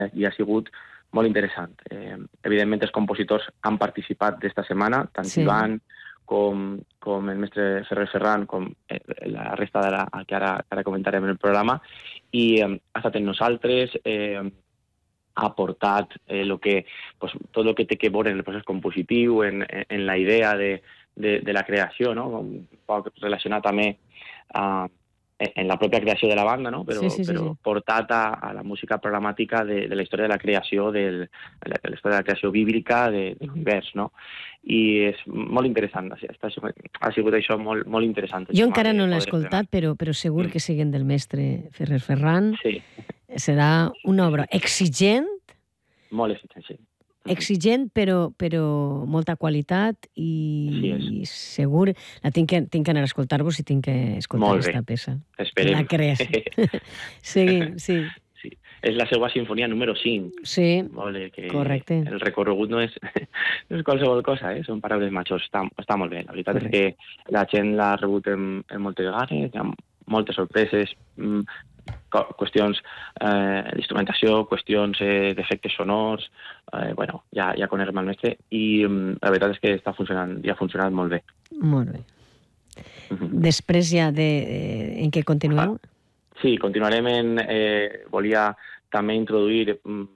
i ha sigut molt interessant. Evidentment, els compositors han participat d'esta setmana, tant Ivan com el mestre Ferrer Ferran, com la resta que ara comentarem en el programa, i ha estat amb nosaltres, ha aportat tot el que té que veure en el procés compositiu, en la idea de la creació, no? Un poc relacionat també en la pròpia creació de la banda, no? Però portat a la música programàtica de la història de la creació, de la història de la creació bíblica de l'univers, no? I és molt interessant, ha sigut això molt interessant. Jo encara no l'he escoltat, però segur que siguen del mestre Ferrer Ferran. Sí. Serà una obra exigent. Molt exigent, sí. Exigent, però molta qualitat i segur... Tinc que anar a escoltar-vos i tinc que escoltar aquesta peça. Esperem. La crees. Seguim, sí. És la seva sinfonia número 5. Sí, correcte. El recorregut no és qualsevol cosa, són paraules majors. Està molt bé. La veritat és que la gent l'ha rebut en moltes vegades, hi ha moltes sorpreses, qüestions d'instrumentació, qüestions d'efectes sonors, ja coneixem el mestre, i la veritat és que ha funcionat molt bé. Molt bé. Després ja en què continueu? Sí, continuarem volia també introduir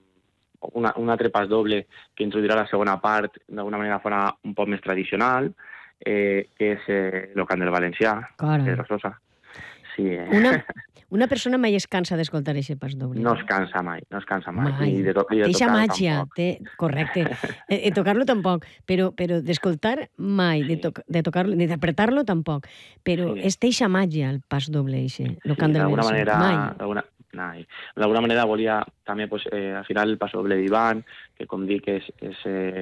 un altre pas doble que introduirà la segona part d'alguna manera fora un poc més tradicional, que és el cant del valencià, Pedro Sosa. Sí. Una persona mai es cansa d'escoltar aquest pas doble. No es cansa mai. I de tocar-lo màgia, correcte. De tocar-lo tampoc, però d'escoltar mai, de tocar-lo, d'interpretar-lo tampoc. Però és teixa màgia el pas doble, el cant del valencià. Mai. D'alguna manera volia també afinar el pas doble d'Ivan, que com dic és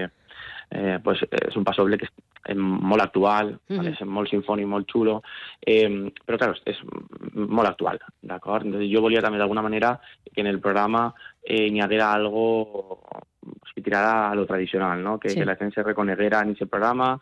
un pas doble que és molt actual, és molt sinfònic, molt xulo, però clar, és molt actual, d'acord? Jo volia també d'alguna manera que en el programa hi haguera algo que tirara a lo tradicional, no? Que la gent se reconeguera en aquest programa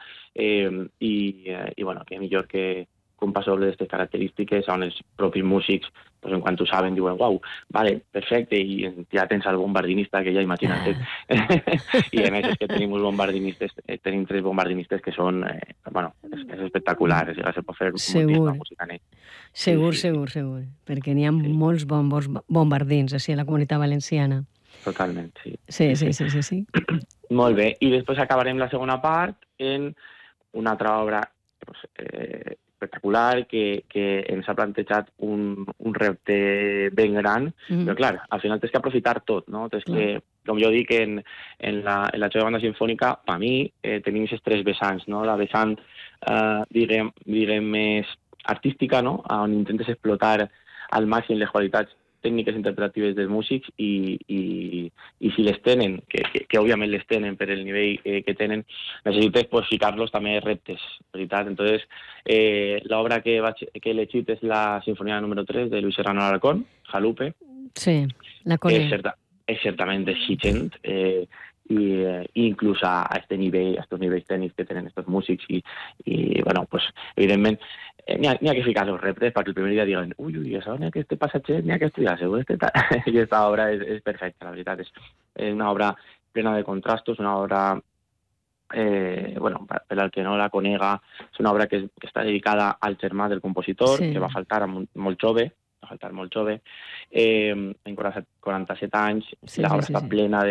i bueno, que millor que un pas doble d'aquestes característiques on els propis músics, en quan ho saben, diuen, uau, vale, perfecte, i ja tens el bombardinista, que ja imagina't. I a més és que tenim uns bombardinistes, tenim 3 bombardinistes que són, és espectacular, se pot fer moltíssima música en ell. Segur, perquè n'hi ha molts bons bombardins, a la comunitat valenciana. Totalment, sí. Sí. Molt bé, i després acabarem la segona part en una altra obra espectacular que ens ha plantejat un repte ben gran, però clar, al final tens que aprofitar tot, no? Tens que, com jo dic, en la teva banda sinfònica, per mi, tenim aquests 3 vessants, no? La vessant, diguem, més artística, no? On intentes explotar al màxim les qualitats tècniques interpretatives dels músics i si les tenen, que òbviament les tenen per el nivell que tenen, necessites ficar-los també reptes, veritat? Entonces, l'obra que he elegit és la sinfonia número 3 de Luis Serrano Alarcón, Jalupe. Sí, la conec. És certament exigent, i inclús a estos nivells tècnics que tenen estos músics i bueno, pues evidentment n'hi ha que ficar los reptes perquè el primer dia diuen ui, això n'hi ha que este passatge, n'hi ha que estudiar-se, i aquesta obra és perfecta, la veritat, és una obra plena de contrastos, una obra per al que no la conega, és una obra que està dedicada al germà del compositor, que va faltar molt jove, en 47 anys, l'obra està plena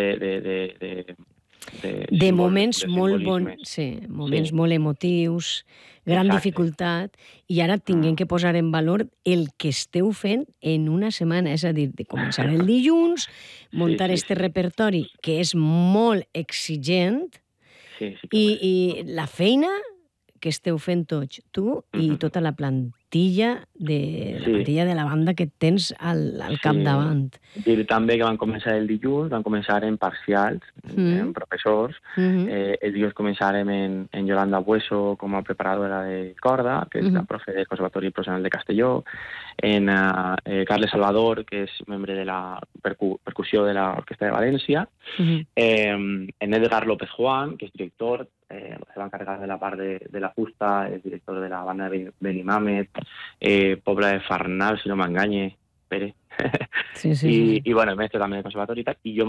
de moments molt bons, moments molt emotius, gran dificultat, i ara tinguem que posar en valor el que esteu fent en una setmana, és a dir, de començar el dilluns, muntar este repertori que és molt exigent, i la feina que esteu fent tots, tu i tota la plantilla de la banda que tens al capdavant. Dir també que van començar el dilluns, van començar en parcials, en professors. El dilluns començarem en Yolanda Bueso com a preparadora de corda, que és la profe del Conservatori Professional de Castelló, en Carles Salvador, que és membre de la percussió de l'Orquestra de València, en Edgar López Juan, que és director, se va encargar de la part de la fusta, és director de la banda de Benimamet, Pobla de Farnal, si no m'enganye, Pere. I bueno, mestre també del conservatori i tal, i jo